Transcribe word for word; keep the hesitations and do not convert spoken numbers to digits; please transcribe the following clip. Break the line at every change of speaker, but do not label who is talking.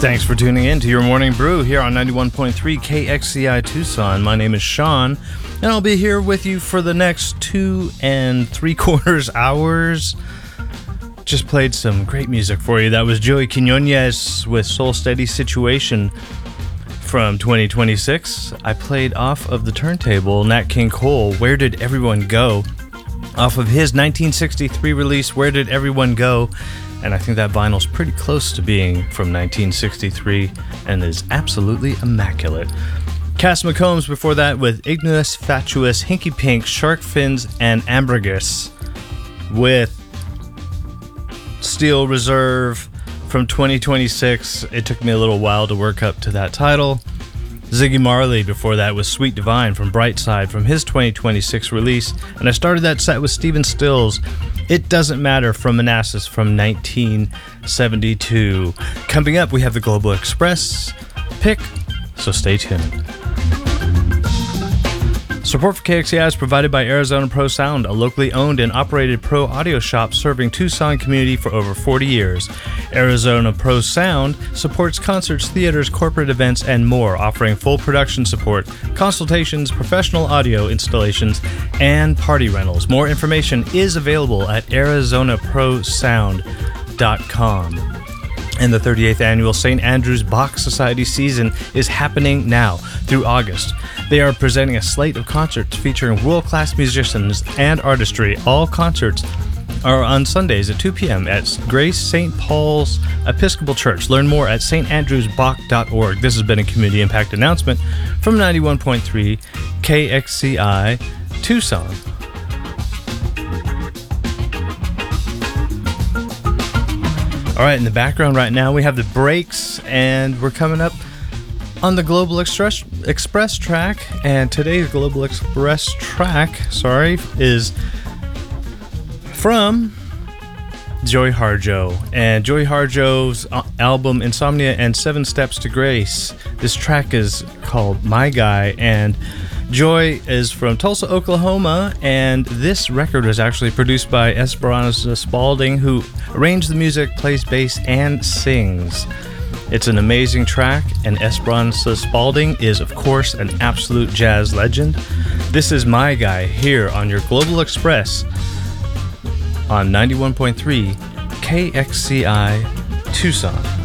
Thanks for tuning in to your Morning Brew here on ninety-one point three K X C I Tucson. My name is Sean, and I'll be here with you for the next two and three quarters hours. Just played some great music for you. That was Joey Quinones with Soul Steady Situation from twenty twenty-six. I played off of the turntable Nat King Cole, Where Did Everyone Go? Off of his nineteen sixty-three release, Where Did Everyone Go? And I think that vinyl's pretty close to being from nineteen sixty-three and is absolutely immaculate. Cass McCombs before that with Ignis Fatuus, Hinky Pink, Shark Fins, and Ambergris with Steel Reserve from twenty twenty-six. It took me a little while to work up to that title. Ziggy Marley before that was Sweet Divine from Brightside from his twenty twenty-six release. And I started that set with Stephen Stills, It Doesn't Matter from Manassas from nineteen seventy-two. Coming up, we have the Global Express pick, so stay tuned. Support for K X C I is provided by Arizona Pro Sound, a locally owned and operated pro audio shop serving Tucson community for over forty years. Arizona Pro Sound supports concerts, theaters, corporate events, and more, offering full production support, consultations, professional audio installations, and party rentals. More information is available at arizona pro sound dot com. And the thirty-eighth annual Saint Andrew's Bach Society season is happening now through August. They are presenting a slate of concerts featuring world-class musicians and artistry. All concerts are on Sundays at two p.m. at Grace Saint Paul's Episcopal Church. Learn more at s t andrews bach dot org. This has been a Community Impact announcement from ninety-one point three K X C I Tucson. All right, in the background right now, we have the Breaks, and we're coming up on the Global Express, Express track. And today's Global Express track, sorry, is from Joy Harjo. And Joy Harjo's album Insomnia and Seven Steps to Grace. This track is called My Guy, and Joy is from Tulsa, Oklahoma, and this record was actually produced by Esperanza Spalding, who arranged the music, plays bass, and sings. It's an amazing track, and Esperanza Spalding is, of course, an absolute jazz legend. This is My Guy here on your Global Express on ninety-one point three K X C I Tucson.